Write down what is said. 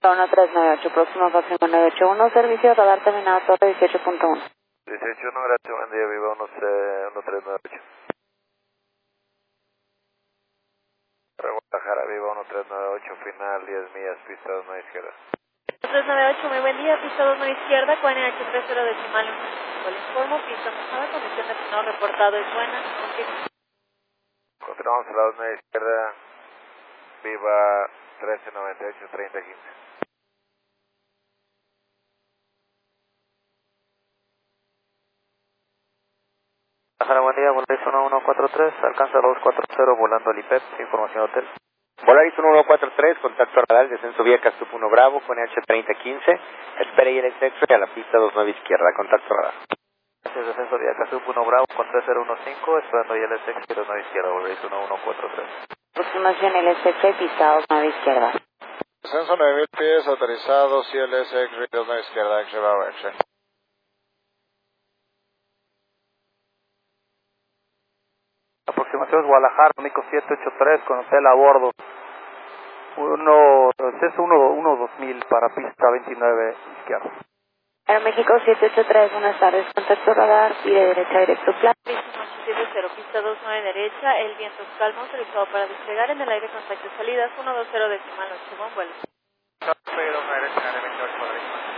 1398, próximo próximo 981, servicio radar terminado torre 18.1. 18.1, gracias, buen día, viva 1398. Guadalajara, viva 1398, final 10 millas, pista 29 izquierda. 398, muy buen día, pista 29 izquierda, QNH30 decimal 1. Le informo, pista mojada, condición de final reportado es buena. Continuamos a la 29 izquierda, viva 1398, 3015. Guadalajara, buen día, Volaris 1143, alcanza 240, volando al IPEP, información hotel. Volaris 1143, contacto radar, descenso vía Castup 1 Bravo, con H3015, espera y el X-Ray a la pista 29 izquierda, contacto radar. Gracias, descenso vía Castup 1 Bravo, con 3015, esperando ya el SX 29 izquierda, Volaris 1143. Aproximación LSX, pista 29 izquierda. Descenso 9000 pies, autorizado, CLS X-Ray 29 izquierda, X-Ray Bravo, X-Ray. Aproximación Guadalajara, México 783, con hotel a bordo. Descenso 12000 para pista 29 izquierda. Aeroméxico 783, buenas tardes, contacto radar, pide derecha directo plan. Pista 870, pista 29 derecha, el viento es calmo, autorizado para desplegar en el aire contacto salidas 120 decimal 8, buen vuelo. Pedro, derecha, 28 por derecha.